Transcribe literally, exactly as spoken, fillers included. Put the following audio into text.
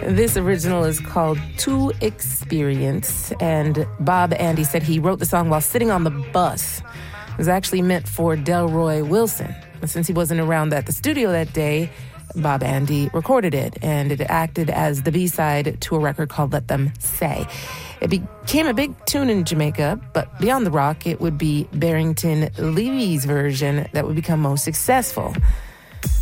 This original is called To Experience, and Bob Andy said he wrote the song while sitting on the bus. It was actually meant for Delroy Wilson. But since he wasn't around at the studio that day, Bob Andy recorded it, and it acted as the B-side to a record called Let Them Say. It became a big tune in Jamaica, but beyond the rock, it would be Barrington Levy's version that would become most successful.